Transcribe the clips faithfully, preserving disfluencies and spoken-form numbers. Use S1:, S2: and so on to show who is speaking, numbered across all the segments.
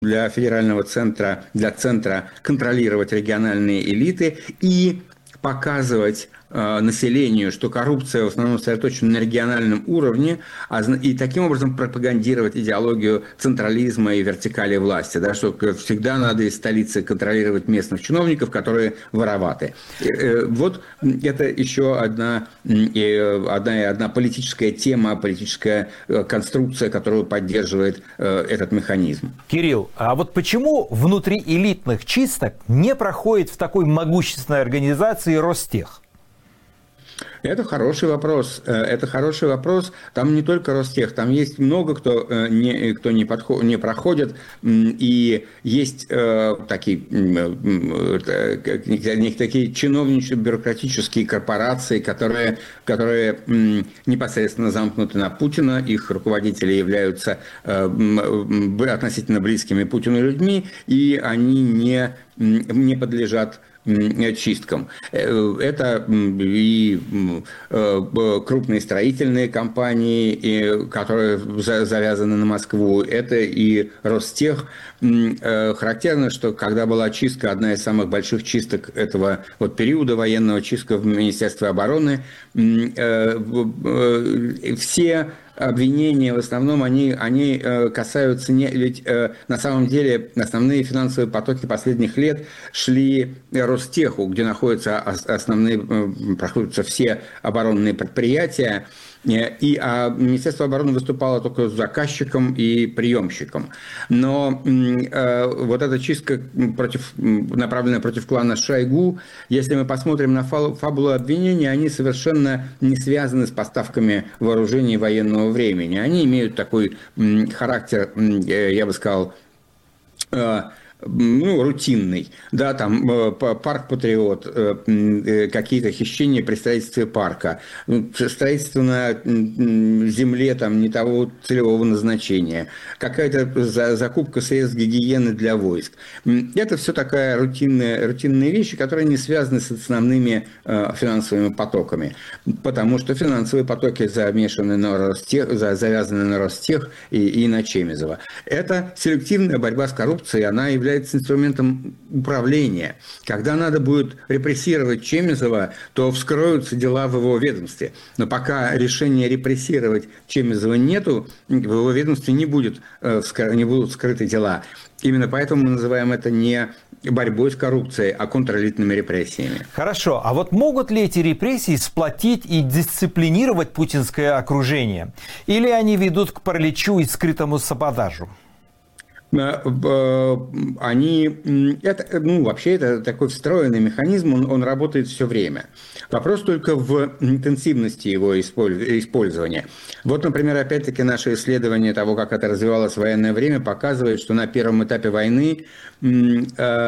S1: для федерального центра, для центра контролировать региональные элиты и показывать населению, что коррупция в основном сосредоточена на региональном уровне, и таким образом пропагандировать идеологию централизма и вертикали власти, да, что всегда надо из столицы контролировать местных чиновников, которые вороваты. Вот это еще одна, одна, одна политическая тема, политическая конструкция, которую поддерживает этот механизм.
S2: Кирилл, а вот почему внутри элитных чисток не проходит в такой могущественной организации Ростех?
S1: Это хороший вопрос. Это хороший вопрос. Там не только Ростех, там есть много кто не, кто не, подход, не проходит. И есть э, такие, э, такие чиновничьи бюрократические корпорации, которые, которые э, непосредственно замкнуты на Путина. Их руководители являются э, относительно близкими Путину людьми, и они не, не подлежат чисткам. Это и крупные строительные компании, которые завязаны на Москву, это и Ростех. Характерно, что когда была чистка, одна из самых больших чисток этого вот периода военного, чистка в Министерстве обороны, все обвинения в основном они, они касаются не, ведь на самом деле основные финансовые потоки последних лет шли Ростеху, где находятся основные, проходятся все оборонные предприятия. И, а Министерство обороны выступало только заказчиком и приемщиком. Но э, вот эта чистка, против, направленная против клана Шойгу, если мы посмотрим на фабулу обвинений, они совершенно не связаны с поставками вооружений военного времени. Они имеют такой м, характер, э, я бы сказал, э, ну, рутинный, да, там парк Патриот, какие-то хищения при строительстве парка, строительство на земле там не того целевого назначения, какая-то закупка средств гигиены для войск. Это все такая рутинная, рутинные вещи, которые не связаны с основными финансовыми потоками, потому что финансовые потоки замешаны на Ростех, завязаны на Ростех и, и на Чемизова. Это селективная борьба с коррупцией, она является является инструментом управления. Когда надо будет репрессировать Чемизова, то вскроются дела в его ведомстве. Но пока решения репрессировать Чемизова нету, в его ведомстве не, будет, не будут скрыты дела. Именно поэтому мы называем это не борьбой с коррупцией, а контрэлитными репрессиями.
S2: Хорошо. А вот могут ли эти репрессии сплотить и дисциплинировать путинское окружение? Или они ведут к параличу и скрытому саботажу?
S1: Они, это, ну, вообще это такой встроенный механизм, он, он работает все время. Вопрос только в интенсивности его использования. Вот, например, опять-таки наше исследование того, как это развивалось в военное время, показывает, что на первом этапе войны, не,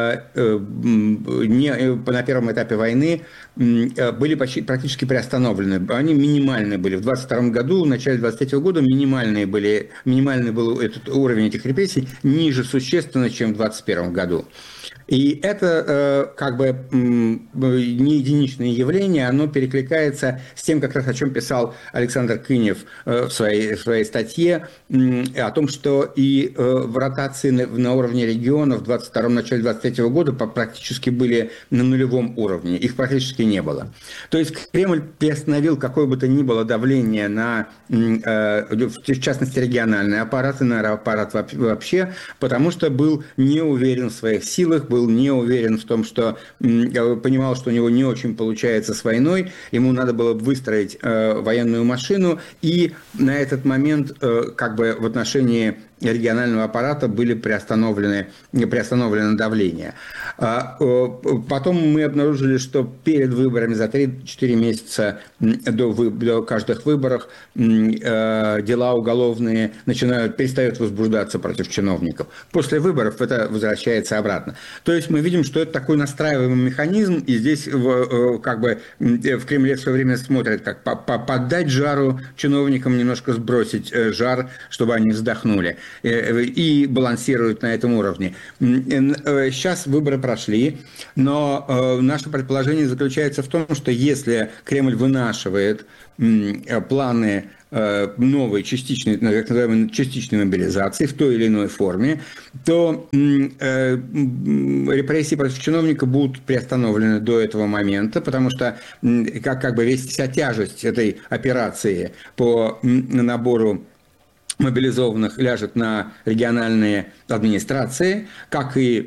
S1: на первом этапе войны были почти, практически приостановлены. Они минимальные были. В двадцать втором году, в начале двадцать третьего года минимальные были, минимальный был этот уровень этих репрессий, ниже существенно, чем в двадцать первом году. И это э, как бы э, не единичное явление, оно перекликается с тем, как раз о чем писал Александр Кынев э, в, своей, в своей статье, э, о том, что и э, в ротации на, на уровне регионов в двадцать втором, начале двадцать третьего года практически были на нулевом уровне, их практически не было. То есть Кремль приостановил какое бы то ни было давление на, э, в частности, региональный аппарат и на аппарат вообще, потому что был не уверен в своих силах, был не уверен в том, что понимал, что у него не очень получается с войной, ему надо было выстроить э, военную машину, и на этот момент э, как бы в отношении регионального аппарата были приостановлены, приостановлено давление. Потом мы обнаружили, что перед выборами за три-четыре месяца до, вы, до каждых выборов дела уголовные начинают, перестают возбуждаться против чиновников. После выборов это возвращается обратно. То есть мы видим, что это такой настраиваемый механизм, и здесь как бы в Кремле все время смотрят, как поддать жару чиновникам, немножко сбросить жар, чтобы они вздохнули. И балансируют на этом уровне. Сейчас выборы прошли, но наше предположение заключается в том, что если Кремль вынашивает планы новой частичной, так называемой частичной мобилизации в той или иной форме, то репрессии против чиновника будут приостановлены до этого момента, потому что как, как бы весь, вся тяжесть этой операции по набору мобилизованных ляжет на региональные администрации, как и,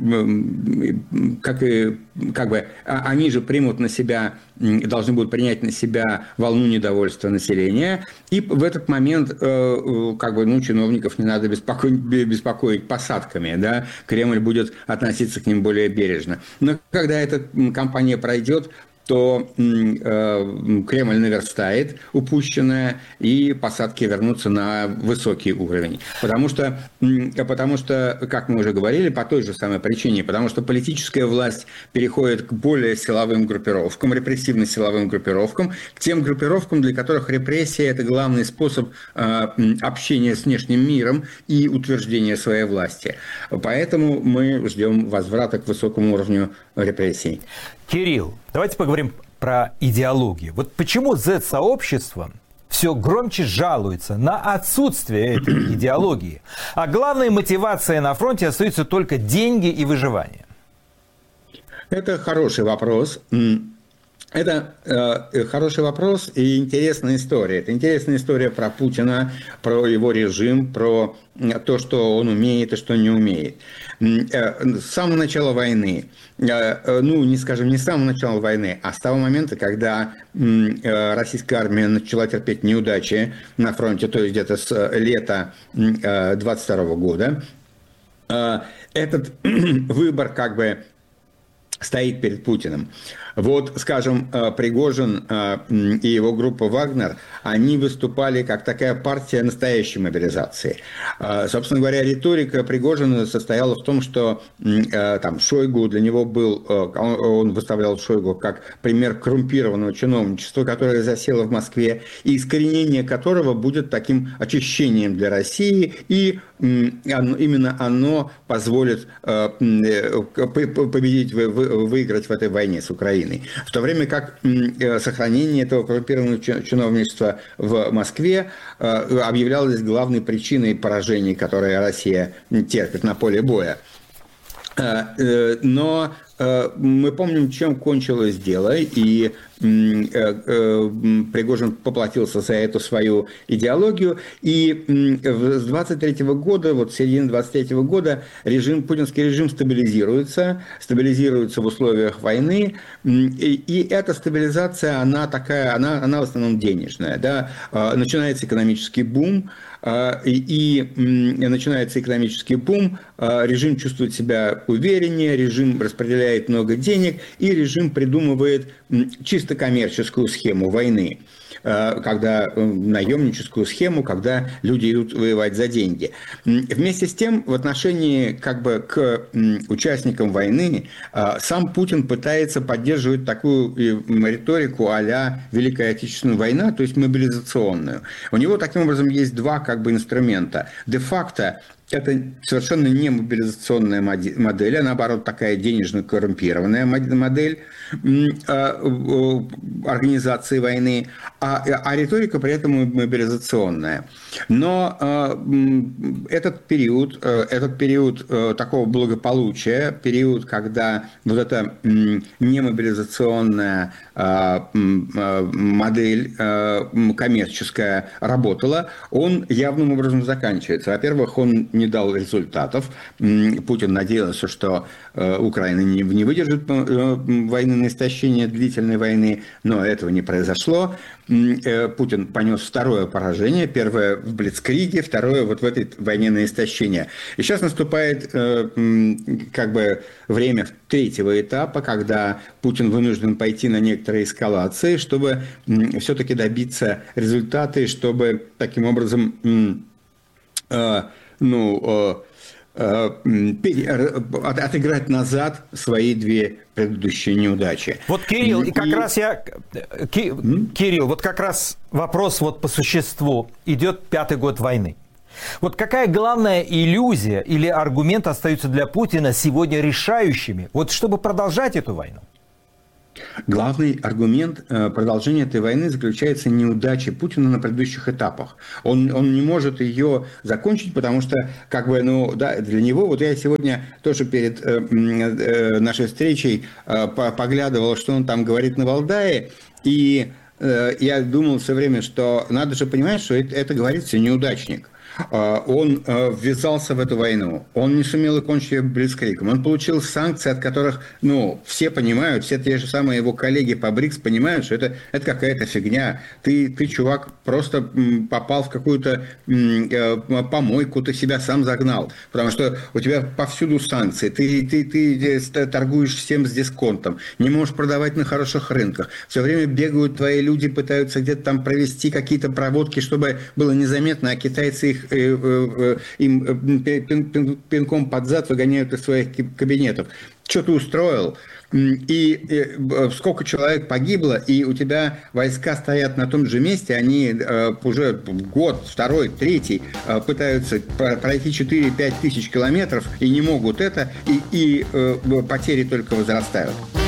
S1: как и как бы, они же примут на себя, должны будут принять на себя волну недовольства населения, и в этот момент как бы, ну, чиновников не надо беспокоить, беспокоить посадками, да? Кремль будет относиться к ним более бережно. Но когда эта кампания пройдет, то Кремль наверстает упущенное, и посадки вернутся на высокий уровень. Потому что, потому что, как мы уже говорили, по той же самой причине, потому что политическая власть переходит к более силовым группировкам, репрессивно-силовым группировкам, к тем группировкам, для которых репрессия – это главный способ общения с внешним миром и утверждения своей власти. Поэтому мы ждем возврата к высокому уровню репрессий.
S2: Кирилл, давайте поговорим про идеологию. Вот почему зет-сообщество все громче жалуется на отсутствие этой идеологии, а главной мотивацией на фронте остаются только деньги и выживание?
S1: Это хороший вопрос. Это э, хороший вопрос и интересная история. Это интересная история про Путина, про его режим, про то, что он умеет и что не умеет. С самого начала войны, ну, не скажем, не с самого начала войны, а с того момента, когда российская армия начала терпеть неудачи на фронте, то есть где-то с лета двадцать второго года, этот выбор как бы стоит перед Путиным. Вот, скажем, Пригожин и его группа «Вагнер», они выступали как такая партия настоящей мобилизации. Собственно говоря, риторика Пригожина состояла в том, что там Шойгу для него был, он выставлял Шойгу как пример коррумпированного чиновничества, которое засело в Москве, и искоренение которого будет таким очищением для России, и именно оно позволит победить, выиграть в этой войне с Украиной. В то время как сохранение этого коррумпированного чиновничества в Москве объявлялось главной причиной поражений, которые Россия терпит на поле боя. Но мы помним, чем кончилось дело, и Пригожин поплатился за эту свою идеологию, и с двадцать третьего года, вот с середины двадцать третьего года, режим, путинский режим стабилизируется, стабилизируется в условиях войны, и, и эта стабилизация, она такая, она, она в основном денежная, да? Начинается экономический бум, и, и начинается экономический бум, режим чувствует себя увереннее, режим распределяет много денег, и режим придумывает чисто коммерческую схему войны, когда наемническую схему, когда люди идут воевать за деньги. Вместе с тем, в отношении как бы к участникам войны, сам Путин пытается поддерживать такую риторику а-ля Великая Отечественная война, то есть мобилизационную. У него таким образом есть два как бы инструмента. Де-факто это совершенно не мобилизационная модель, а наоборот такая денежно-коррумпированная модель организации войны, а, а риторика при этом мобилизационная. Но этот период, этот период такого благополучия, период, когда вот эта немобилизационная модель коммерческая работала, он явным образом заканчивается. Во-первых, он не дал результатов. Путин надеялся, что Украина не, не выдержит войны на истощение, длительной войны, но этого не произошло. Путин понес второе поражение, первое в Блицкриге, второе вот в этой войне на истощение. И сейчас наступает как бы время третьего этапа, когда Путин вынужден пойти на некоторые эскалации, чтобы все-таки добиться результата, и чтобы таким образом ну, отыграть назад свои две предыдущие неудачи.
S2: Вот, Кирилл, и как и... раз я... Ки... Кирилл, вот как раз вопрос вот по существу. Идет пятый год войны. Вот какая главная иллюзия или аргумент остаются для Путина сегодня решающими, вот чтобы продолжать эту войну?
S1: Главный аргумент продолжения этой войны заключается в неудаче Путина на предыдущих этапах. Он, он не может ее закончить, потому что, как бы, ну, да, для него, вот я сегодня тоже перед э, э, нашей встречей э, поглядывал, что он там говорит на Валдае, и э, я думал все время, что надо же понимать, что это, это говорится неудачник. Он ввязался в эту войну, он не сумел окончить ее блицкригом, он получил санкции, от которых, ну, все понимают, все те же самые его коллеги по БРИКС понимают, что это, это какая-то фигня. Ты, ты, чувак, просто попал в какую-то помойку, ты себя сам загнал, потому что у тебя повсюду санкции, ты, ты, ты торгуешь всем с дисконтом, не можешь продавать на хороших рынках, все время бегают твои люди, пытаются где-то там провести какие-то проводки, чтобы было незаметно, а китайцы их им пинком под зад выгоняют из своих кабинетов. Что ты устроил? И сколько человек погибло, и у тебя войска стоят на том же месте, они уже год, второй, третий пытаются пройти четыре-пять тысяч километров и не могут это, и, и потери только возрастают.